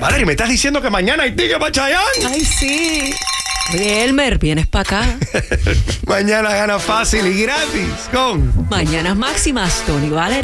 Valerie, ¿me estás diciendo que mañana hay ticket para Chayanne? Ay, sí. Oye, Elmer, vienes para acá. Mañana gana fácil y gratis con Mañanas Máximas, Tony Valerie.